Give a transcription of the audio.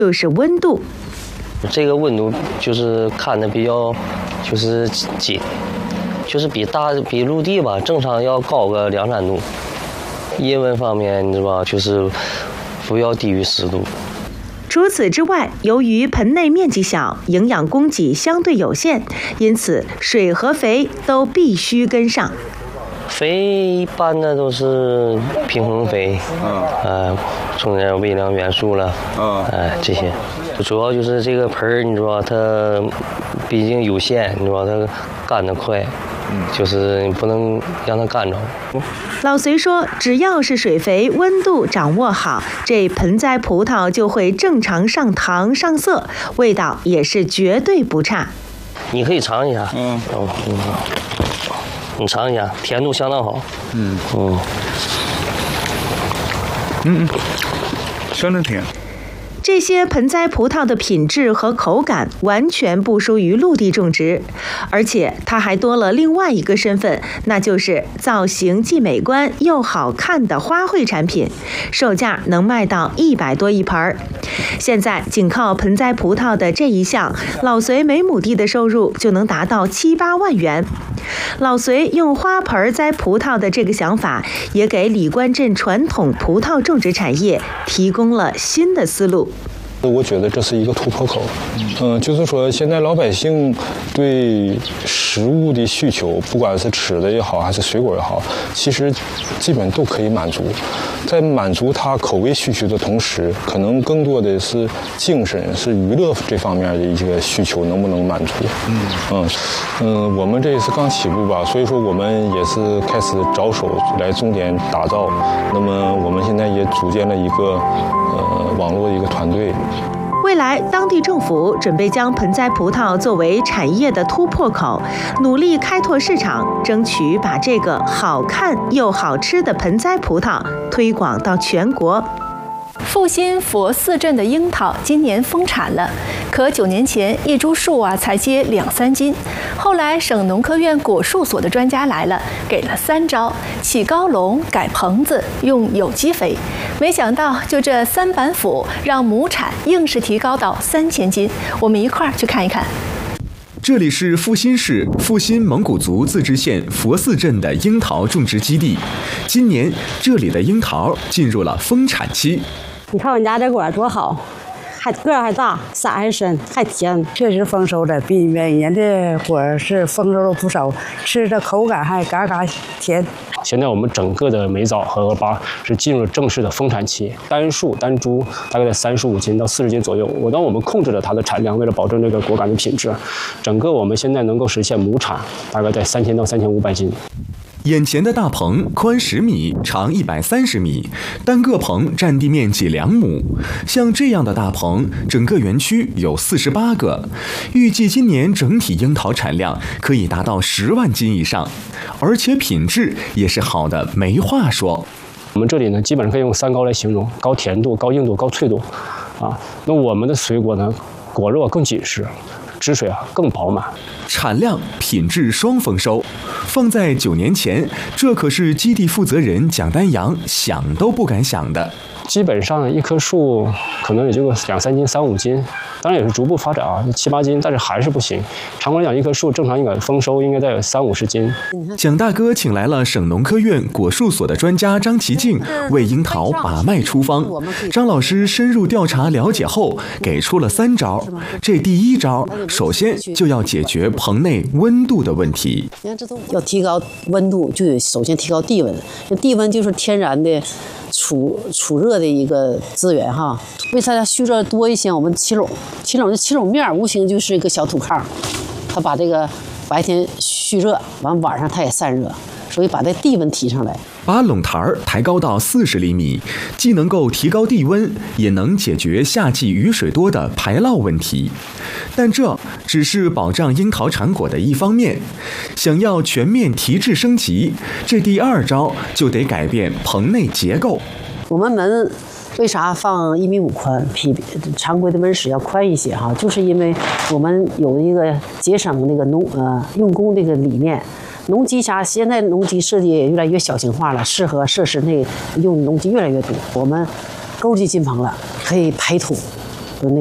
就是温度。 这个温度就是看的比较就是紧，就是比陆地吧正常要高个2-3度。夜温方面，你知道吧，就是不要低于10度。 除此之外，由于盆内面积小，营养供给相对有限，因此水和肥都必须跟上。 肥一般的都是平衡肥，充点微量元素了，这些。主要就是这个盆儿，你知道它毕竟有限，你知道它干得快，就是你不能让它干着。 老隋说，只要是水肥温度掌握好，这盆栽葡萄就会正常上糖上色，味道也是绝对不差。 你可以尝一下，你尝一下，甜度相当好。 相当甜。 这些盆栽葡萄的品质和口感完全不输于陆地种植，而且它还多了另外一个身份，那就是造型既美观又好看的花卉产品，售价能卖到100多一盆。现在仅靠盆栽葡萄的这一项，老隋每亩地的收入就能达到7、8万元。老隋用花盆栽葡萄的这个想法，也给李官镇传统葡萄种植产业提供了新的思路。 我觉得这是一个突破口，就是说现在老百姓对食物的需求，不管是吃的也好，还是水果也好，其实基本都可以满足。在满足他口味需求的同时，可能更多的是精神、是娱乐这方面的一个需求能不能满足？我们这也是刚起步吧，所以说我们也是开始着手来重点打造。那么我们现在也组建了一个网络的一个团队。 未来，当地政府准备将盆栽葡萄作为产业的突破口，努力开拓市场，争取把这个好看又好吃的盆栽葡萄推广到全国。 阜新佛寺镇的樱桃今年丰产了，可9年前一株树才结2-3斤。后来省农科院果树所的专家来了，给了3招：起高笼、改棚子、用有机肥。没想到就这3板斧，让亩产硬是提高到3000斤。我们一块儿去看一看。 这里是阜新市阜新蒙古族自治县佛寺镇的樱桃种植基地，今年这里的樱桃进入了丰产期。 你看我们家这果多好，个儿还大，色还深，还甜，确实丰收了，比每年的果是丰收了不少，吃的口感还嘎嘎甜。 现在我们整个的梅枣和鹅八是进入了正式的丰产期，单树单株大概在35斤到40斤左右。我们控制了它的产量，为了保证这个果感的品质，整个我们现在能够实现亩产大概在3000到3500斤。 眼前的大棚宽10米，长130米，单个棚占地面积2亩。像这样的大棚，整个园区有48个。预计今年整体樱桃产量可以达到10万斤以上，而且品质也是好的没话说。 我们这里呢，基本上可以用3高来形容：高甜度、高硬度、高脆度。那我们的水果呢，果肉更紧实。汁水更饱满， 产量、品质双丰收。放在9年前，这可是基地负责人蒋丹阳想都不敢想的。 基本上一棵树可能也就个2-3斤、3-5斤，当然也是逐步发展7、8斤，但是还是不行。常规来讲，一棵树正常应该丰收应该在有30-50斤。 蒋大哥请来了省农科院果树所的专家张其静，为樱桃把脉出方。张老师深入调查了解后，给出了3招。这第1招，首先就要解决棚内温度的问题。 要提高温度，就得首先提高地温。地温就是天然的储热的一个资源哈。为啥要蓄热多一些？我们起笼面无形就是一个小土炕，它把这个白天蓄热，晚上它也散热，所以把这地温提上来。 把垄台抬高到40厘米，既能够提高地温，也能解决夏季雨水多的排涝问题。但这只是保障樱桃产果的一方面，想要全面提质升级，这第2招就得改变棚内结构。 我们门为啥放1.5米宽，比常规的门室要宽一些哈？就是因为我们有一个节省那个用工这个理念。农机匣现在农机设计也越来越小型化了，适合设施内用农机越来越多。我们沟机进棚了，可以排土，